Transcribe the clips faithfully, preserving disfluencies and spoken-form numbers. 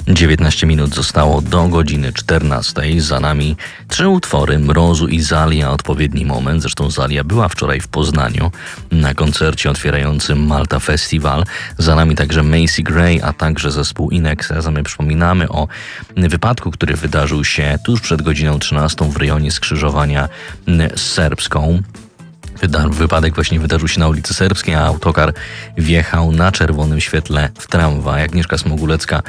dziewiętnaście minut zostało do godziny czternastej. Za nami trzy utwory Mrozu i Zalia, odpowiedni moment. Zresztą Zalia była wczoraj w Poznaniu na koncercie otwierającym Malta Festival. Za nami także Macy Gray, a także zespół In Excess. My przypominamy o wypadku, który wydarzył się tuż przed godziną trzynastą w rejonie skrzyżowania z Serbską. Wypadek właśnie wydarzył się na ulicy Serbskiej, a autokar wjechał na czerwonym świetle w tramwaj. Agnieszka Smogulecka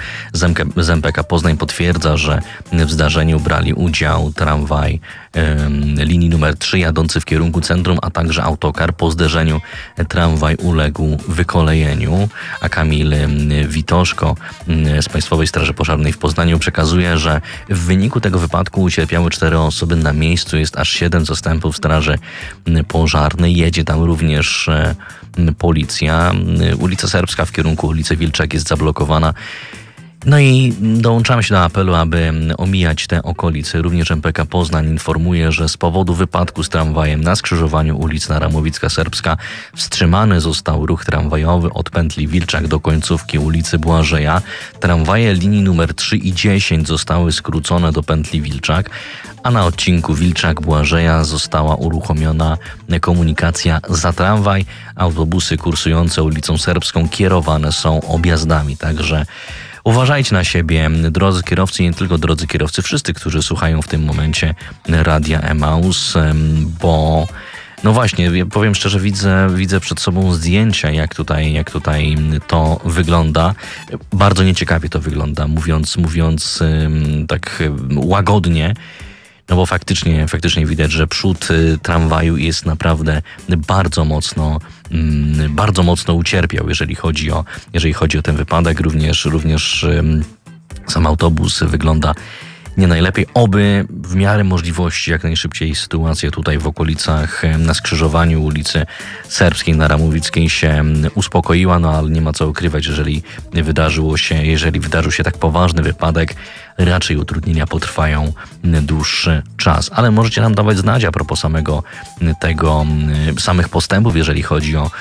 z M P K Poznań potwierdza, że w zdarzeniu brali udział tramwaj ym, linii numer trzy jadący w kierunku centrum, a także autokar. Po zderzeniu tramwaj uległ wykolejeniu, a Kamil Witoszko z Państwowej Straży Pożarnej w Poznaniu przekazuje, że w wyniku tego wypadku ucierpiały cztery osoby. Na miejscu jest aż siedem zastępów Straży Pożarnej. Jedzie tam również e, policja. Ulica Serbska w kierunku ulicy Wilczak jest zablokowana. No i dołączamy się do apelu, aby omijać te okolice. Również M P K Poznań informuje, że z powodu wypadku z tramwajem na skrzyżowaniu ulic Naramowicka Serbska wstrzymany został ruch tramwajowy od pętli Wilczak do końcówki ulicy Błażeja. Tramwaje linii numer trzy i dziesięć zostały skrócone do pętli Wilczak, a na odcinku Wilczak-Błażeja została uruchomiona komunikacja za tramwaj. Autobusy kursujące ulicą Serbską kierowane są objazdami, także uważajcie na siebie, drodzy kierowcy, nie tylko drodzy kierowcy, wszyscy, którzy słuchają w tym momencie Radia Emaus, bo no właśnie, powiem szczerze, widzę, widzę przed sobą zdjęcia, jak tutaj, jak tutaj to wygląda. Bardzo nieciekawie to wygląda, mówiąc, mówiąc tak łagodnie. No bo faktycznie, faktycznie widać, że przód tramwaju jest naprawdę bardzo mocno, bardzo mocno ucierpiał, jeżeli chodzi o, jeżeli chodzi o ten wypadek. Również, również sam autobus wygląda nie najlepiej. Oby w miarę możliwości jak najszybciej sytuacja tutaj w okolicach na skrzyżowaniu ulicy Serbskiej na Ramowickiej się uspokoiła, no ale nie ma co ukrywać, jeżeli wydarzyło się, jeżeli wydarzył się tak poważny wypadek, raczej utrudnienia potrwają dłuższy czas. Ale możecie nam dawać znać a propos samego tego, samych postępów, jeżeli chodzi o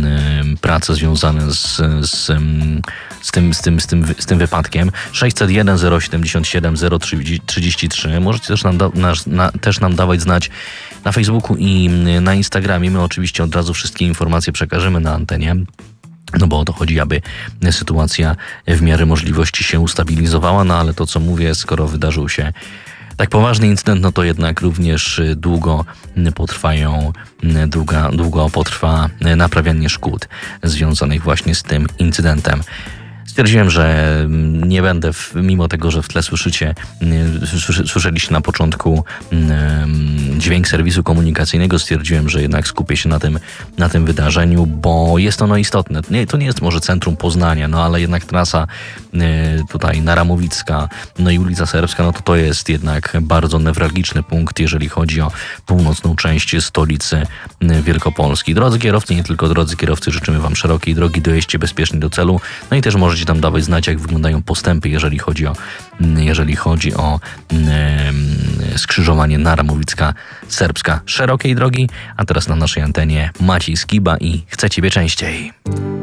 prace związane z, z, z, tym, z, tym, z, tym, z tym wypadkiem. sześćset jeden zero siedemdziesiąt siedem zero trzydzieści trzy. Możecie też nam, da, na, na, też nam dawać znać na Facebooku i na Instagramie. My oczywiście od razu wszystkie informacje przekażemy na antenie. No bo o to chodzi, aby sytuacja w miarę możliwości się ustabilizowała, no ale to co mówię, skoro wydarzył się tak poważny incydent, no to jednak również długo potrwają, długa, długo potrwa naprawianie szkód związanych właśnie z tym incydentem. Stwierdziłem, że nie będę, w, mimo tego, że w tle słyszycie, słyszeliście na początku dźwięk serwisu komunikacyjnego, stwierdziłem, że jednak skupię się na tym, na tym wydarzeniu, bo jest ono istotne. Nie, to nie jest może centrum Poznania, no ale jednak trasa tutaj Naramowicka, no i ulica Serbska, no to to jest jednak bardzo newralgiczny punkt, jeżeli chodzi o północną część stolicy Wielkopolski. Drodzy kierowcy, nie tylko drodzy kierowcy, życzymy Wam szerokiej drogi, dojeźdźcie bezpiecznie do celu, no i też możecie tam dawać znać, jak wyglądają postępy, jeżeli chodzi o, jeżeli chodzi o e, skrzyżowanie Naramowicka Serbska. Szerokiej drogi, a teraz na naszej antenie Maciej Skiba i Chcę Ciebie częściej.